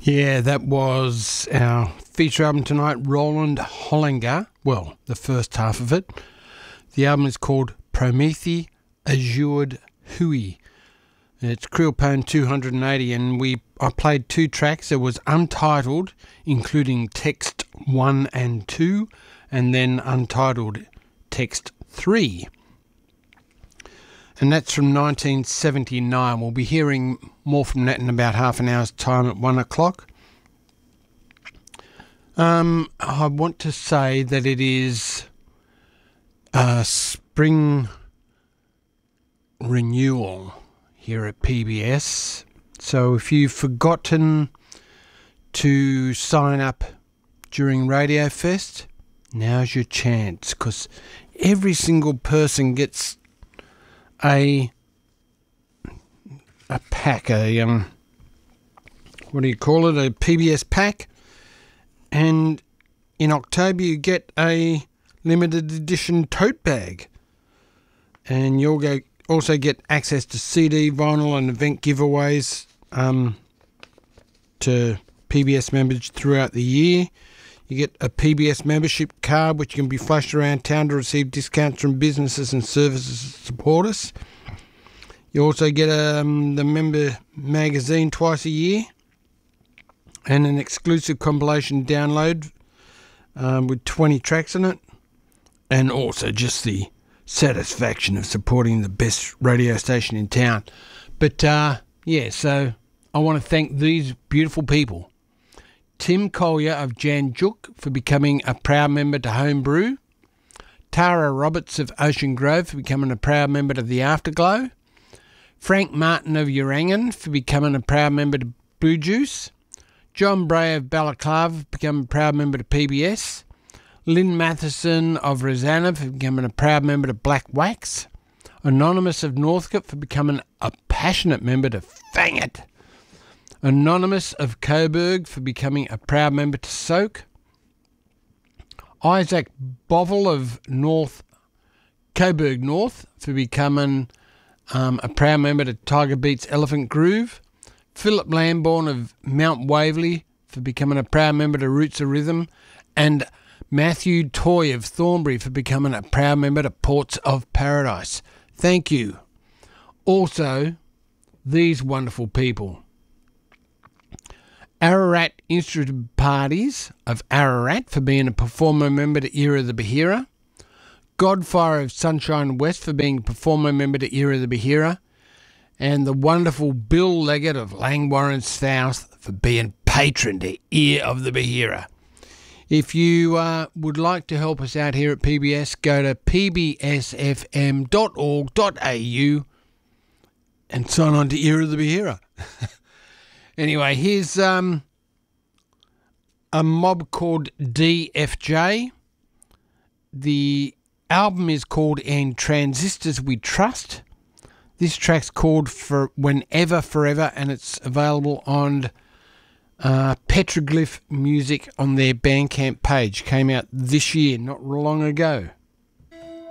Yeah, that was our feature album tonight, Roland Hollinger. Well, the first half of it. The album is called Promethe Assured Hui. It's Creel Pone 280, and I played two tracks. There was Untitled, including Text 1 and 2, and then Untitled Text 3. And that's from 1979. We'll be hearing more from that in about half an hour's time at 1 o'clock. I want to say that it is spring renewal here at PBS. So if you've forgotten to sign up during Radio Fest, now's your chance, because every single person gets a pack, what do you call it, a PBS pack, and in October you get a limited edition tote bag, and you'll also get access to CD, vinyl and event giveaways to PBS members throughout the year. You get a PBS membership card which can be flashed around town to receive discounts from businesses and services that support us. You also get the member magazine twice a year and an exclusive compilation download with 20 tracks in it, and also just the satisfaction of supporting the best radio station in town. But so I want to thank these beautiful people. Tim Collier of Jan Juk for becoming a proud member to Homebrew. Tara Roberts of Ocean Grove for becoming a proud member to The Afterglow. Frank Martin of Urangan for becoming a proud member to Blue Juice. John Bray of Balaclava for becoming a proud member to PBS. Lynn Matheson of Rosanna for becoming a proud member to Black Wax. Anonymous of Northcote for becoming a passionate member to Fang It. Anonymous of Coburg for becoming a proud member to Soak. Isaac Bovel of Coburg North for becoming a proud member to Tiger Beats Elephant Groove. Philip Lambourne of Mount Waverley for becoming a proud member to Roots of Rhythm. And Matthew Toy of Thornbury for becoming a proud member to Ports of Paradise. Thank you. Also, these wonderful people. Ararat Instrument Parties of Ararat for being a performer member to Era the Bahira. Godfire of Sunshine West for being a performer member to Era the Bahira. And the wonderful Bill Leggett of Langwarrin South for being patron to Ear of the Bahira. If you would like to help us out here at PBS, go to pbsfm.org.au and sign on to Ear of the Bahira. Anyway, here's a mob called DFJ. The album is called And Transistors We Trust. This track's called For Whenever Forever, and it's available on Petroglyph Music on their Bandcamp page. Came out this year, not long ago.